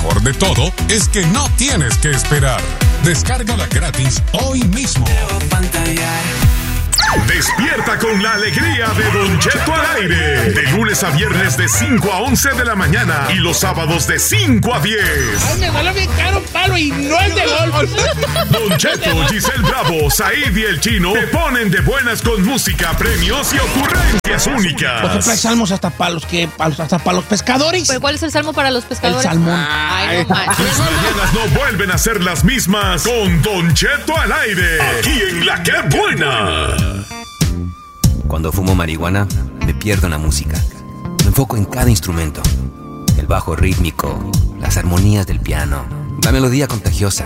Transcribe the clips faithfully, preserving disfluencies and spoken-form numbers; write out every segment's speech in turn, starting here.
mejor de todo es que no tienes que esperar. Descárgala gratis hoy mismo. Despierta con la alegría de Don Cheto al aire. De lunes a viernes de cinco a once de la mañana. Y los sábados de cinco a diez. Ay, me duele bien caro un palo y no es de golf. Don Cheto, Giselle Bravo, Said y el Chino te ponen de buenas con música, premios y ocurrencias únicas. Por ejemplo, hay salmos hasta para los, que, hasta para los pescadores. ¿Pero cuál es el salmo para los pescadores? El salmón. Ay, no manches. Tus mañanas no vuelven a ser las mismas con Don Cheto al aire. Aquí en La Que Buena. Cuando fumo marihuana, me pierdo en la música. Me enfoco en cada instrumento. El bajo rítmico, las armonías del piano, la melodía contagiosa.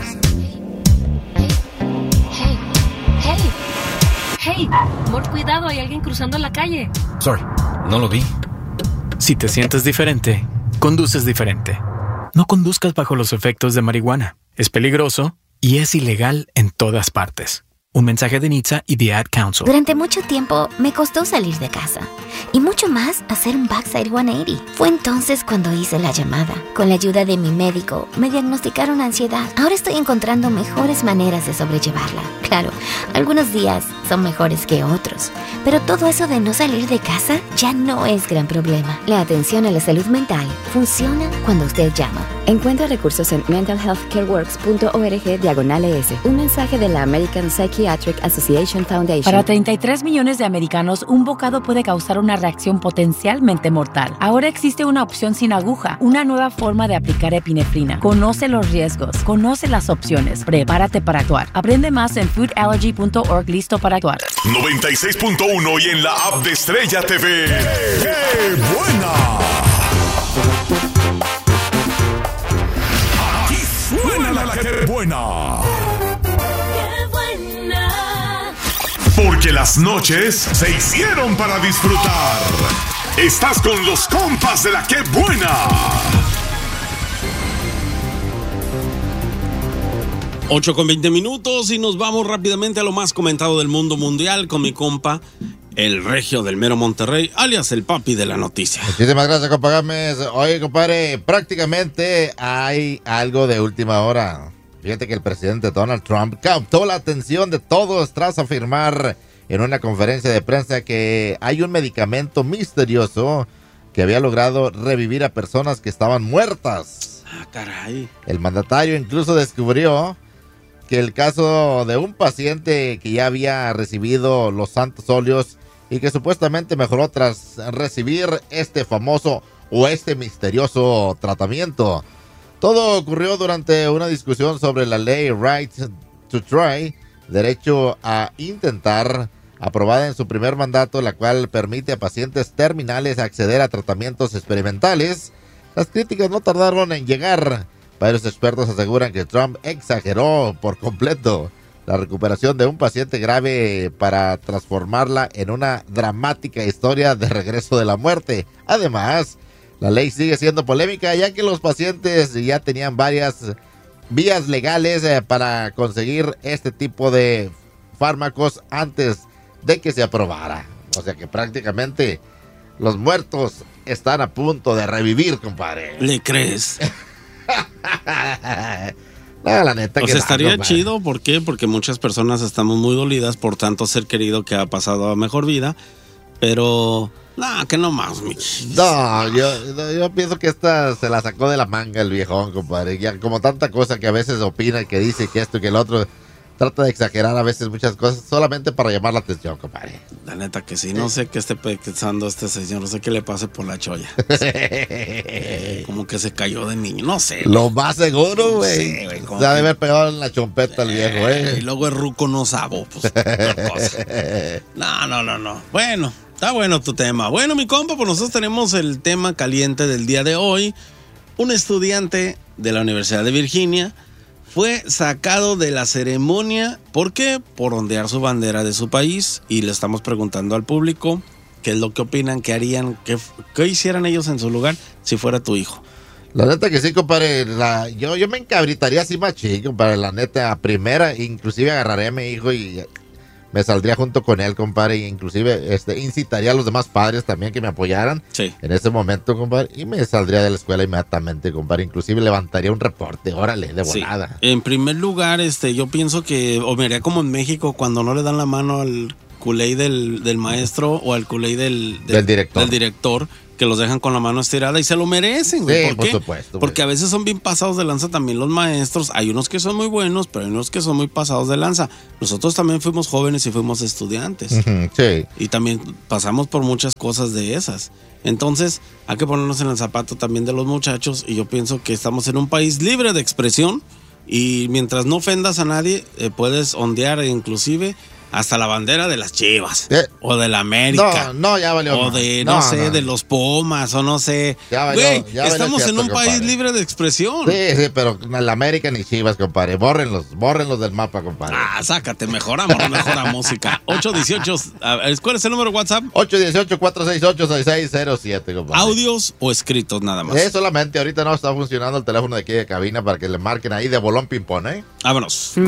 Hey, hey, hey, amor, cuidado, hay alguien cruzando la calle. Sorry, no lo vi. Si te sientes diferente, conduces diferente. No conduzcas bajo los efectos de marihuana. Es peligroso y es ilegal en todas partes. Un mensaje de N H T S A y The Ad Council. Durante mucho tiempo me costó salir de casa y mucho más hacer un backside ciento ochenta. Fue entonces cuando hice la llamada. Con la ayuda de mi médico me diagnosticaron ansiedad. Ahora estoy encontrando mejores maneras de sobrellevarla. Claro, algunos días son mejores que otros, pero todo eso de no salir de casa ya no es gran problema. La atención a la salud mental funciona cuando usted llama. Encuentra recursos en mental health care works punto org diagonal es. Un mensaje de la American Psychiatric Association Foundation. Para treinta y tres millones de americanos, un bocado puede causar una reacción potencialmente mortal. Ahora existe una opción sin aguja, una nueva forma de aplicar epinefrina. Conoce los riesgos, conoce las opciones, prepárate para actuar. Aprende más en food allergy punto org. Listo para actuar. noventa y seis punto uno y en la app de Estrella T V. ¡Qué buena! Aquí suena la Que Buena. Porque las noches se hicieron para disfrutar. Estás con los compas de la Que Buena. ocho con veinte minutos y nos vamos rápidamente a lo más comentado del mundo mundial con mi compa, el regio del mero Monterrey, alias el papi de la noticia. Muchísimas gracias, compa Gámez. Oye, compadre, prácticamente hay algo de última hora. Fíjate que el presidente Donald Trump captó la atención de todos tras afirmar en una conferencia de prensa que hay un medicamento misterioso que había logrado revivir a personas que estaban muertas. Ah, caray. El mandatario incluso descubrió que el caso de un paciente que ya había recibido los santos óleos y que supuestamente mejoró tras recibir este famoso o este misterioso tratamiento. Todo ocurrió durante una discusión sobre la ley Right to Try, derecho a intentar, aprobada en su primer mandato, la cual permite a pacientes terminales acceder a tratamientos experimentales. Las críticas no tardaron en llegar. Varios expertos aseguran que Trump exageró por completo la recuperación de un paciente grave para transformarla en una dramática historia de regreso de la muerte. Además, la ley sigue siendo polémica ya que los pacientes ya tenían varias vías legales para conseguir este tipo de fármacos antes de que se aprobara. O sea que prácticamente los muertos están a punto de revivir, compadre. ¿Le crees? No, la neta pues que estaría no, chido, ¿por qué? Porque muchas personas estamos muy dolidas por tanto ser querido que ha pasado a mejor vida, pero no, que no más, mi. No, yo, yo pienso que esta se la sacó de la manga el viejón, compadre. Ya, como tanta cosa que a veces opina, que dice que esto y que el otro, trata de exagerar a veces muchas cosas solamente para llamar la atención, compadre. La neta que sí, no sé qué esté pensando este señor, no sé qué le pase por la cholla. eh, como que se cayó de niño, no sé. Lo más seguro, güey. Sí, güey, se ha de haber pegado en la chompeta el viejo, eh. Y luego el ruco no sabo, pues, cosa. No, no, no, no. Bueno, está bueno tu tema. Bueno, mi compa, pues nosotros tenemos el tema caliente del día de hoy. Un estudiante de la Universidad de Virginia fue sacado de la ceremonia. ¿Por qué? Por ondear su bandera de su país. Y le estamos preguntando al público qué es lo que opinan, qué harían, qué, qué hicieran ellos en su lugar si fuera tu hijo. La neta que sí, compadre. La, yo, yo me encabritaría así machín, compadre. La neta, a primera, inclusive agarraré a mi hijo y me saldría junto con él, compadre, e inclusive este, incitaría a los demás padres también que me apoyaran sí. en ese momento, compadre, y me saldría de la escuela inmediatamente, compadre, inclusive levantaría un reporte, órale, de volada. Sí. En primer lugar, este, yo pienso que, o me haría como en México, cuando no le dan la mano al culé del, del maestro o al culé del, del, del director. del director, que los dejan con la mano estirada y se lo merecen, güey. Sí, ¿Por por qué? supuesto. Porque güey. a veces son bien pasados de lanza también los maestros. Hay unos que son muy buenos, pero hay unos que son muy pasados de lanza. Nosotros también fuimos jóvenes y fuimos estudiantes. Uh-huh, sí. Y también pasamos por muchas cosas de esas. Entonces, hay que ponernos en el zapato también de los muchachos. Y yo pienso que estamos en un país libre de expresión. Y mientras no ofendas a nadie, eh, puedes ondear inclusive hasta la bandera de las Chivas. ¿Eh? O de la América. No, no, ya valió. O de, no, no sé, no. de los Pumas, o no sé. Ya valió, Güey, ya valió estamos cierto, en un compadre. país libre de expresión. Sí, sí, pero la América ni Chivas, compadre. Bórrenlos, bórrenlos del mapa, compadre. Ah, sácate, mejoramos, mejora música. ocho dieciocho, ¿cuál es el número de WhatsApp? ocho uno ocho, cuatro seis ocho, seis seis cero siete, compadre. ¿Audios o escritos nada más? Eh, solamente ahorita no está funcionando el teléfono de aquí de cabina para que le marquen ahí de bolón ping-pong, ¿eh? Vámonos.